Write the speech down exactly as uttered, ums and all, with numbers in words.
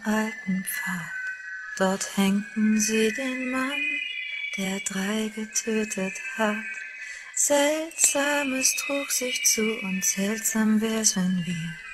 alten Pfad. Dort hängten sie den Mann, der drei getötet hat. Seltsames trug sich zu und seltsam wär's, wenn wir